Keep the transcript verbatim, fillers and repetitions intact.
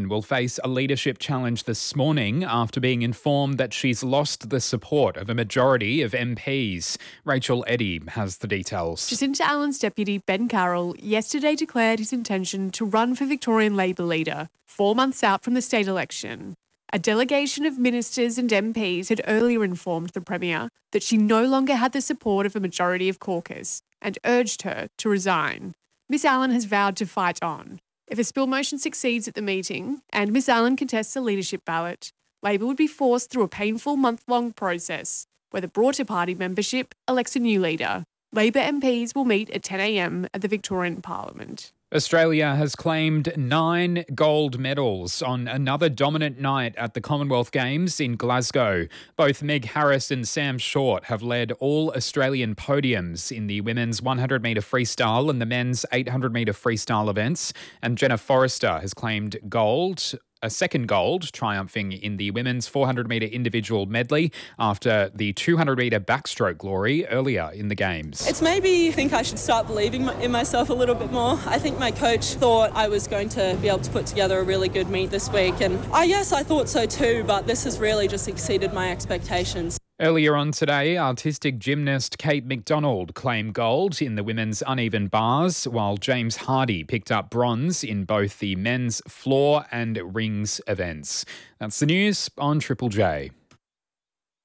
Allen will face a leadership challenge this morning after being informed that she's lost the support of a majority of M Ps. Rachel Eddy has the details. Jacinta Allen's deputy, Ben Carroll, yesterday declared his intention to run for Victorian Labor leader, four months out from the state election. A delegation of ministers and M Ps had earlier informed the Premier that she no longer had the support of a majority of caucus and urged her to resign. Miss Allen has vowed to fight on. If a spill motion succeeds at the meeting and Miss Allen contests a leadership ballot, Labor would be forced through a painful month-long process where the broader party membership elects a new leader. Labor M Ps will meet at ten a.m. at the Victorian Parliament. Australia has claimed nine gold medals on another dominant night at the Commonwealth Games in Glasgow. Both Meg Harris and Sam Short have led all Australian podiums in the women's one hundred metre freestyle and the men's eight hundred metre freestyle events. And Jenna Forrester has claimed gold, a second gold, triumphing in the women's four hundred metre individual medley after the two hundred metre backstroke glory earlier in the Games. It's made me think I should start believing in myself a little bit more. I think my coach thought I was going to be able to put together a really good meet this week, and I yes, I thought so too, but this has really just exceeded my expectations. Earlier on today, artistic gymnast Kate McDonald claimed gold in the women's uneven bars, while James Hardy picked up bronze in both the men's floor and rings events. That's the news on Triple J.